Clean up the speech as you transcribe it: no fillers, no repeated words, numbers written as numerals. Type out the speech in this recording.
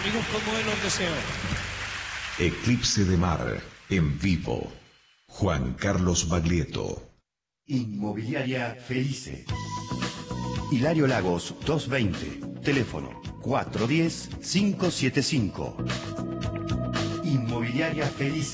amigos como él los deseo. Eclipse de Mar, en vivo. Juan Carlos Baglietto. Inmobiliaria Felice. Hilario Lagos 220. Teléfono 410-575. Inmobiliaria Felice.